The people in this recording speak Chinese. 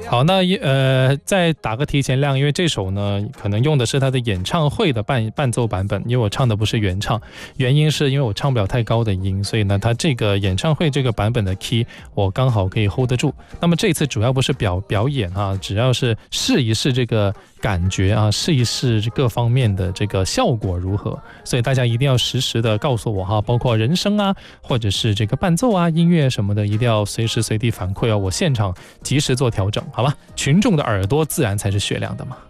好，那再打个提前量，因为这首呢可能用的是他的演唱会的伴奏版本，因为我唱的不是原唱，原因是因为我唱不了太高的音，所以呢他这个演唱会这个版本的 key 我刚好可以 hold 得住。那么这次主要不是表演啊，只要是试一试这个感觉啊，试一试各方面的这个效果如何，所以大家一定要实时的告诉我哈，包括人声啊，或者是这个伴奏啊、音乐什么的，一定要随时随地反馈哦，我现场及时做调整，好吧？群众的耳朵自然才是雪亮的嘛。